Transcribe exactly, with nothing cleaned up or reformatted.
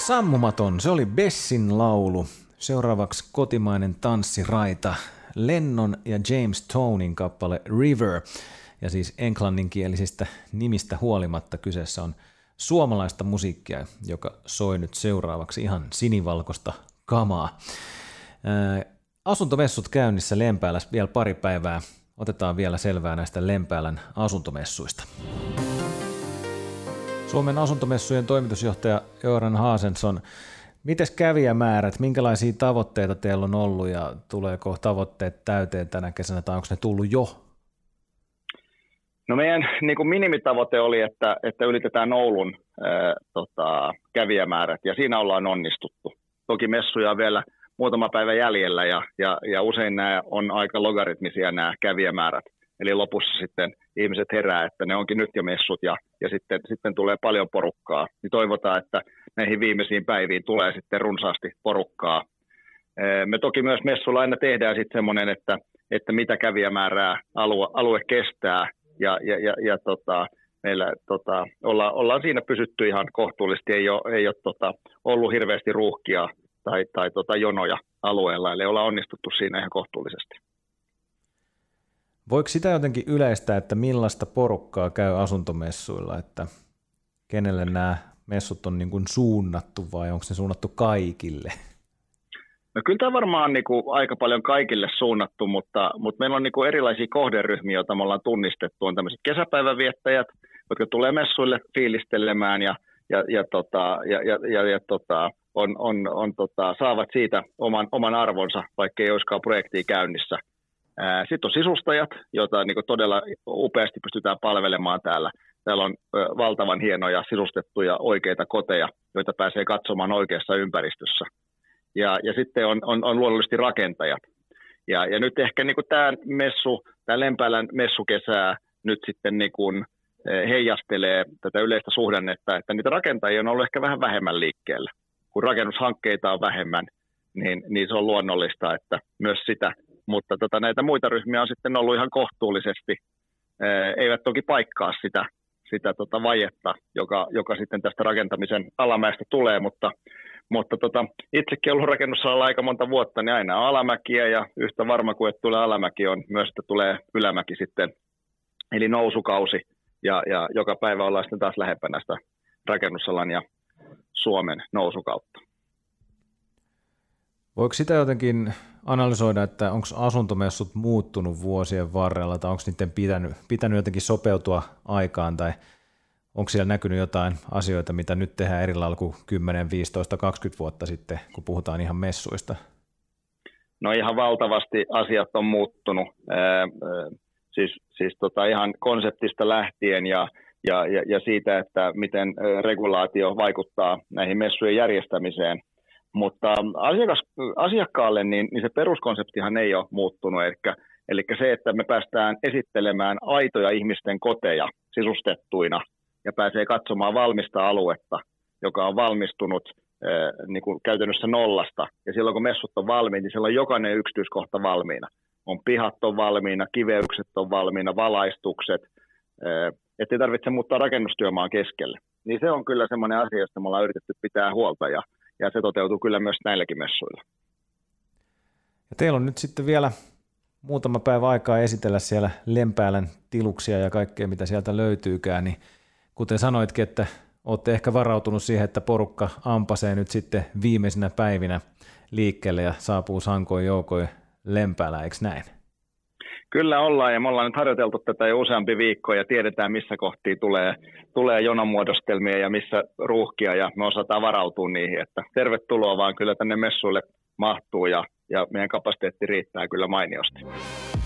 Sammumaton, se oli Bessin laulu. Seuraavaksi kotimainen tanssiraita, Lennon ja James Tonin kappale River. Ja siis englanninkielisistä nimistä huolimatta kyseessä on suomalaista musiikkia, joka soi nyt seuraavaksi ihan sinivalkoista kamaa. Ää, asuntomessut käynnissä Lempäälässä vielä pari päivää. Otetaan vielä selvää näistä Lempäälän asuntomessuista. Suomen asuntomessujen toimitusjohtaja Göran Hansson, mites kävijämäärät, minkälaisia tavoitteita teillä on ollut ja tuleeko tavoitteet täyteen tänä kesänä tai onko ne tullut jo? No meidän niin kuin minimitavoite oli, että, että ylitetään Oulun ää, tota, kävijämäärät ja siinä ollaan onnistuttu. Toki messuja on vielä muutama päivä jäljellä ja, ja, ja usein nämä on aika logaritmisia nämä kävijämäärät. Eli lopussa sitten ihmiset herää, että ne onkin nyt jo messut ja, ja sitten, sitten tulee paljon porukkaa. Niin toivotaan, että näihin viimeisiin päiviin tulee sitten runsaasti porukkaa. Me toki myös messulla aina tehdään sitten semmoinen, että, että mitä kävijämäärää alue, alue kestää. Ja, ja, ja, ja tota, meillä tota, olla, ollaan siinä pysytty ihan kohtuullisesti. Ei ole, ei ole tota, ollut hirveästi ruuhkia tai, tai tota, jonoja alueella, eli ollaan onnistuttu siinä ihan kohtuullisesti. Voiko sitä jotenkin yleistää, että millaista porukkaa käy asuntomessuilla, että kenelle nämä messut on niin kuin suunnattu vai onko ne suunnattu kaikille? No kyllä tämä varmaan on niin kuin aika paljon kaikille suunnattu, mutta, mutta meillä on niin kuin erilaisia kohderyhmiä, joita me ollaan tunnistettu. On tämmöiset kesäpäiväviettäjät, jotka tulee messuille fiilistelemään ja, ja, ja, tota, ja, ja, ja, ja tota, on, on, on, tota, saavat siitä oman, oman arvonsa, vaikka ei olisikaan projektia käynnissä. Sitten on sisustajat, joita niin kuin todella upeasti pystytään palvelemaan täällä. Täällä on valtavan hienoja sisustettuja oikeita koteja, joita pääsee katsomaan oikeassa ympäristössä. Ja, ja sitten on, on, on luonnollisesti rakentajat. Ja, ja nyt ehkä niin kuin tämä messu, tämä Lempäälän messukesää nyt sitten niin kuin heijastelee tätä yleistä suhdannetta, että niitä rakentajia on ollut ehkä vähän vähemmän liikkeellä. Kun rakennushankkeita on vähemmän, niin, niin se on luonnollista, että myös sitä. Mutta tota, näitä muita ryhmiä on sitten ollut ihan kohtuullisesti. Eivät toki paikkaa sitä, sitä tota vajetta, joka, joka sitten tästä rakentamisen alamäestä tulee, mutta, mutta tota, itsekin ollut rakennusalalla aika monta vuotta, niin aina on alamäkiä ja yhtä varma kuin että tulee alamäki on myös, että tulee ylämäki sitten, eli nousukausi ja, ja joka päivä ollaan sitten taas lähempänä sitä rakennusalan ja Suomen nousukautta. Voiko sitä jotenkin analysoida, että onko asuntomessut muuttunut vuosien varrella tai onko niiden pitänyt, pitänyt jotenkin sopeutua aikaan tai onko siellä näkynyt jotain asioita, mitä nyt tehdään eri lailla kuin kymmenen, viisitoista, kaksikymmentä vuotta sitten, kun puhutaan ihan messuista? No ihan valtavasti asiat on muuttunut, ee, siis, siis tota ihan konseptista lähtien ja, ja, ja, ja siitä, että miten regulaatio vaikuttaa näihin messujen järjestämiseen. Mutta asiakas, asiakkaalle niin, niin se peruskonseptihan ei ole muuttunut, eli, eli se, että me päästään esittelemään aitoja ihmisten koteja sisustettuina ja pääsee katsomaan valmista aluetta, joka on valmistunut eh, niin kuin käytännössä nollasta. Ja silloin kun messut on valmiina, niin siellä on jokainen yksityiskohta valmiina. On pihat on valmiina, kiveykset on valmiina, valaistukset, eh, ettei tarvitse muuttaa rakennustyömaan keskelle. Niin se on kyllä semmoinen asia, josta me ollaan yritetty pitää huolta ja Ja se toteutuu kyllä myös näilläkin messuilla. Ja teillä on nyt sitten vielä muutama päivä aikaa esitellä siellä Lempäälän tiluksia ja kaikkea, mitä sieltä löytyykään. Niin kuten sanoitkin, että olette ehkä varautunut siihen, että porukka ampasee nyt sitten viimeisinä päivinä liikkeelle ja saapuu sankoin joukoin Lempäälään, eikö näin? Kyllä ollaan ja me ollaan nyt harjoiteltu tätä jo useampi viikko ja tiedetään missä kohtia tulee, tulee jonomuodostelmia ja missä ruuhkia ja me osataan varautua niihin, että tervetuloa vaan kyllä tänne messuille mahtuu ja, ja meidän kapasiteetti riittää kyllä mainiosti.